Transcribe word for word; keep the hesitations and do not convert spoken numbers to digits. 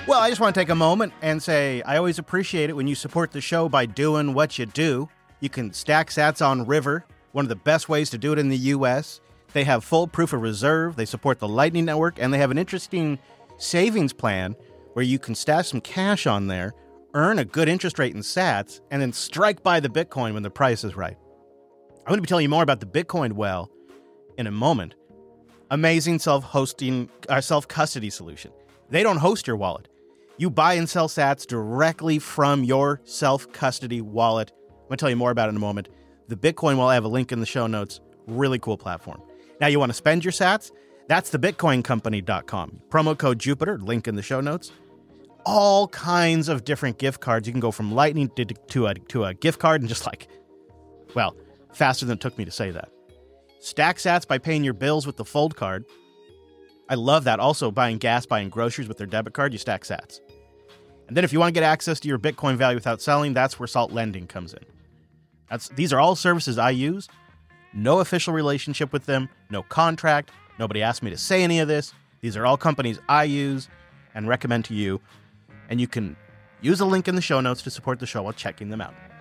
Well, I just want to take a moment and say I always appreciate it when you support the show by doing what you do. You can stack sats on River, one of the best ways to do it in the U S. They have full proof of reserve, they support the Lightning Network, and they have an interesting savings plan where you can stash some cash on there, earn a good interest rate in sats, and then strike buy the Bitcoin when the price is right. I'm going to be telling you more about the Bitcoin well in a moment. Amazing self-hosting, uh, self-custody solution. They don't host your wallet. You buy and sell sats directly from your self-custody wallet. I'm going to tell you more about it in a moment. The Bitcoin well, I have a link in the show notes. Really cool platform. Now, you want to spend your sats? That's the bitcoin company dot com. Promo code Jupiter, link in the show notes. All kinds of different gift cards. You can go from Lightning to, to, a, to a gift card and just like, well, faster than it took me to say that. Stack sats by paying your bills with the Fold card. I love that. Also, buying gas, buying groceries with their debit card, you stack sats. And then if you want to get access to your Bitcoin value without selling, that's where Salt Lending comes in. That's These are all services I use. No official relationship with them, no contract. Nobody asked me to say any of this. These are all companies I use and recommend to you. And you can use a link in the show notes to support the show while checking them out.